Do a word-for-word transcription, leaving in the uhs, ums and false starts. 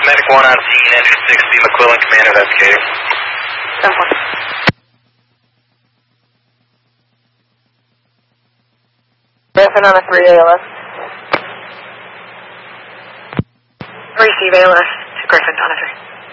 Medic one on scene, engine sixty, McQuillan, command investigator. ten one. Griffin on a three A L S. Receive A L S to Griffin on a three.